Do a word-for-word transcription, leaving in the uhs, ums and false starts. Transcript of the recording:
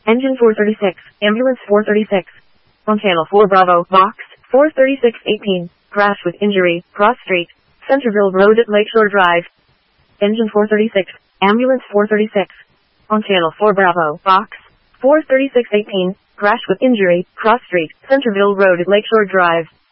Engine four thirty-six, Ambulance four thirty-six. On Channel four Bravo, Box, four thirty-six eighteen, crash with injury, cross street, Centerville Road at Lakeshore Drive. Engine four thirty-six, Ambulance four thirty-six. On Channel four Bravo, Box, four thirty-six eighteen, crash with injury, cross street, Centerville Road at Lakeshore Drive.